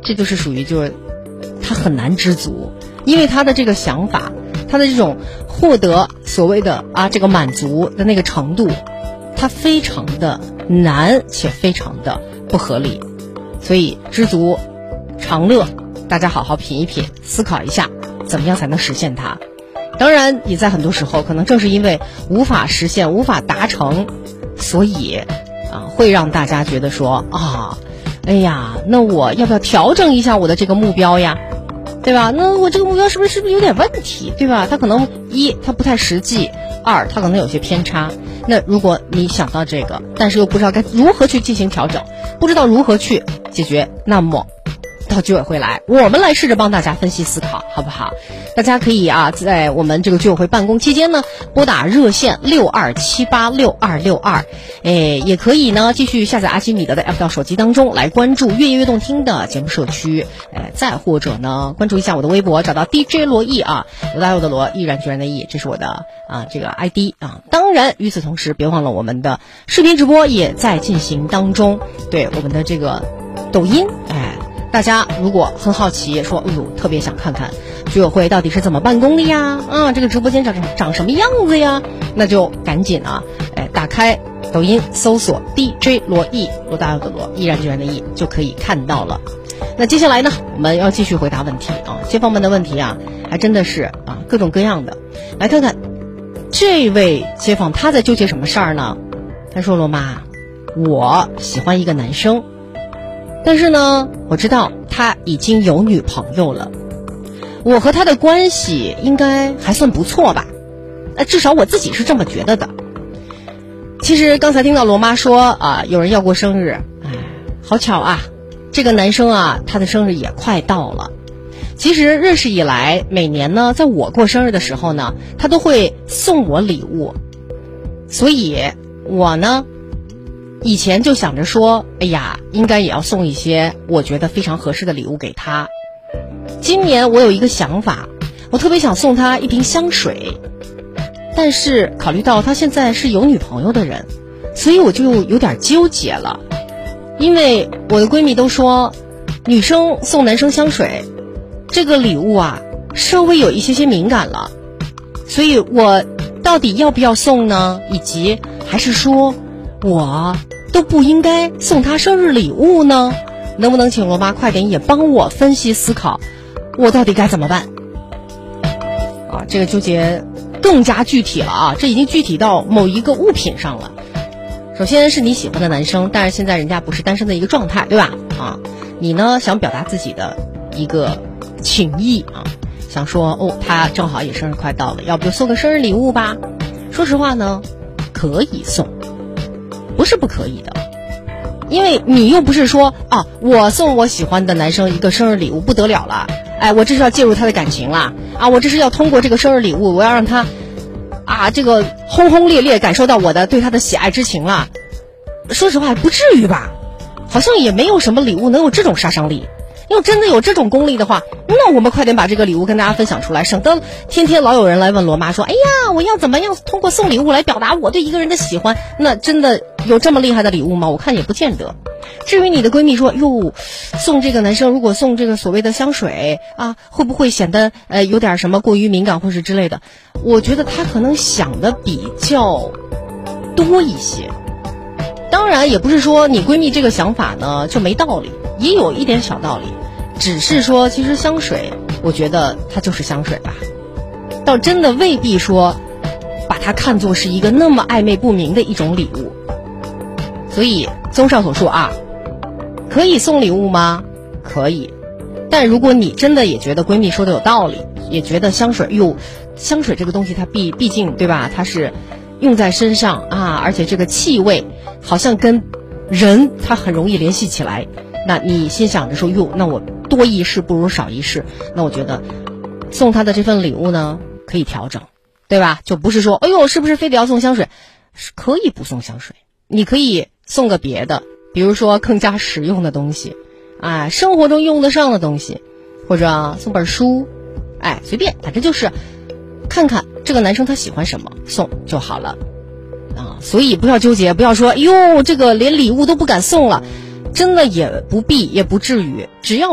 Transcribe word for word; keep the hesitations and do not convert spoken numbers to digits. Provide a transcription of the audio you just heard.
这就是属于就是他很难知足，因为他的这个想法，他的这种获得所谓的啊这个满足的那个程度，他非常的难且非常的不合理。所以知足常乐，大家好好品一品，思考一下怎么样才能实现它。当然也在很多时候可能正是因为无法实现无法达成，所以啊会让大家觉得说啊哎呀那我要不要调整一下我的这个目标呀，对吧？那我这个目标是不是是不是有点问题，对吧？它可能一它不太实际，二它可能有些偏差。那如果你想到这个，但是又不知道该如何去进行调整，不知道如何去解决，那么到居委会来，我们来试着帮大家分析思考，好不好？大家可以啊，在我们这个居委会办公期间呢，拨打热线六二七八六二六二，哎，也可以呢继续下载阿基米德的 app 到手机当中来关注越夜越动听的节目社区，哎，再或者呢关注一下我的微博，找到 D J 罗毅啊，罗大佑的罗，毅然决然的毅，这是我的啊这个 I D 啊。当然，与此同时，别忘了我们的视频直播也在进行当中，对我们的这个抖音，哎。大家如果很好奇说哎呦特别想看看居委会到底是怎么办公的呀，啊这个直播间长长什么样子呀，那就赶紧啊哎打开抖音搜索 D J 罗毅，罗大佑的罗，毅然决然的毅，就可以看到了。那接下来呢我们要继续回答问题啊，街坊们的问题啊还真的是啊各种各样的。来看看这位街坊他在纠结什么事儿呢？他说罗妈，我喜欢一个男生，但是呢我知道他已经有女朋友了，我和他的关系应该还算不错吧，呃，至少我自己是这么觉得的。其实刚才听到罗妈说啊、呃，有人要过生日，哎，好巧啊，这个男生啊他的生日也快到了。其实认识以来，每年呢在我过生日的时候呢，他都会送我礼物，所以我呢以前就想着说，哎呀，应该也要送一些我觉得非常合适的礼物给他。今年我有一个想法，我特别想送他一瓶香水，但是考虑到他现在是有女朋友的人，所以我就有点纠结了。因为我的闺蜜都说，女生送男生香水这个礼物啊稍微有一些些敏感了，所以我到底要不要送呢？以及还是说我都不应该送他生日礼物呢？能不能请罗妈快点也帮我分析思考，我到底该怎么办？啊，这个纠结更加具体了啊，这已经具体到某一个物品上了。首先是你喜欢的男生，但是现在人家不是单身的一个状态，对吧？啊，你呢想表达自己的一个情意啊，想说哦，他正好也生日快到了，要不就送个生日礼物吧？说实话呢，可以送。不是不可以的，因为你又不是说啊，我送我喜欢的男生一个生日礼物不得了了，哎，我这是要介入他的感情了啊，我这是要通过这个生日礼物，我要让他啊这个轰轰烈烈感受到我的对他的喜爱之情了。说实话不至于吧，好像也没有什么礼物能有这种杀伤力。要真的有这种功力的话，那我们快点把这个礼物跟大家分享出来，省得天天老有人来问罗妈说，哎呀，我要怎么样通过送礼物来表达我对一个人的喜欢？那真的有这么厉害的礼物吗？我看也不见得。至于你的闺蜜说，哟，送这个男生如果送这个所谓的香水啊，会不会显得呃有点什么过于敏感或是之类的？我觉得她可能想的比较多一些。当然也不是说你闺蜜这个想法呢就没道理，也有一点小道理，只是说其实香水我觉得它就是香水吧，倒真的未必说把它看作是一个那么暧昧不明的一种礼物。所以综上所述啊，可以送礼物吗？可以，但如果你真的也觉得闺蜜说的有道理，也觉得香水哟，香水这个东西它毕毕竟对吧，它是用在身上啊，而且这个气味好像跟人它很容易联系起来，那你心想着说哟，那我多一事不如少一事，那我觉得送他的这份礼物呢可以调整，对吧？就不是说哎呦是不是非得要送香水，可以不送香水，你可以送个别的，比如说更加实用的东西啊，生活中用得上的东西，或者送本书，哎，随便，反正就是看看这个男生他喜欢什么，送就好了啊。所以不要纠结，不要说哟这个连礼物都不敢送了，真的也不必也不至于，只要